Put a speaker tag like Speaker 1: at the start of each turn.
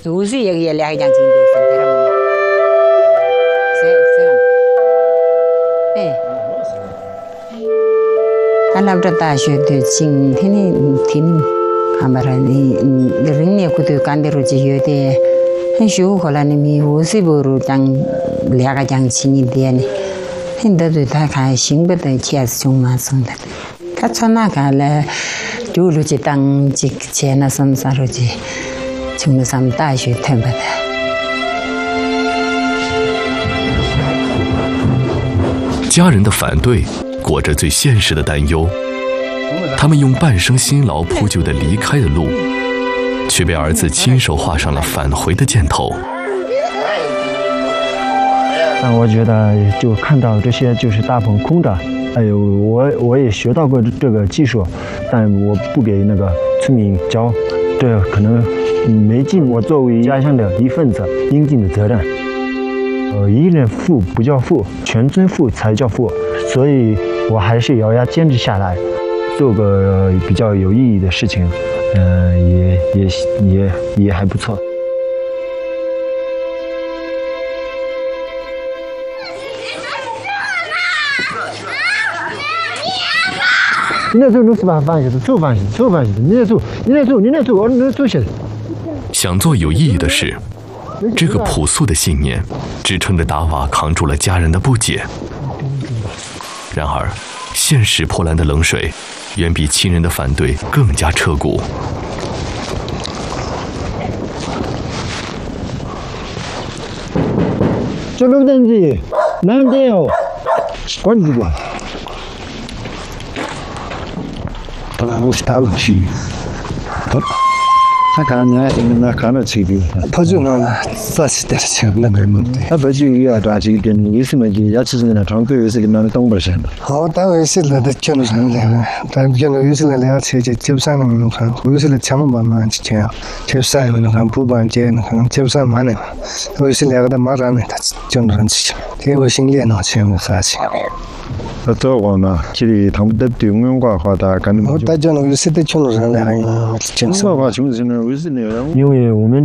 Speaker 1: 都是也两样进度分开了。哎，俺那边大学的今天看不来你人家过去干的日子有的，很舒服了。你们我是不如讲两个讲轻一点的，很多对他看心不得气是中嘛生的。他穿那个了，就路去当这钱那什么啥路去，从那上大学特别的。
Speaker 2: 家人的反对裹着最现实的担忧，他们用半生辛劳铺就的离开的路，却被儿子亲手画上了返回的箭头。
Speaker 3: 但我觉得就看到这些就是大棚空的，还有我也学到过这个技术，但我不给那个村民教，这可能没尽我作为家乡的一份子应尽的责任。一人富不叫富，全村富才叫富，所以我还是咬牙坚持下来，做个比较有意义的事情，也还不错。你来做，你是把饭去做饭去，你来做，我来做些。
Speaker 2: 想做有意义的事。这个朴素的信念支撑着达瓦扛住了家人的不解。然而现实泼澜的冷水远比亲人的反对更加彻骨。
Speaker 3: 这个东西难得哦，管住吧。
Speaker 4: 我是打不去。他看你那看到这个，他就那啥是得钱那个么的。他不就有多少个人，为什么就要吃那长腿是个那东北人？好，当然是那的讲的上来了，但讲的有时候那车就接不上了那看，有时候枪慢慢去讲，接不上那看不办接那看接不上慢的，有时那个的马上呢，他讲的很起，给我心里那钱我啥钱。这我呢，这里他们的对我们话大干的。我大家那个是得穷人来，讲实话，穷人为什么？
Speaker 3: 因为我们。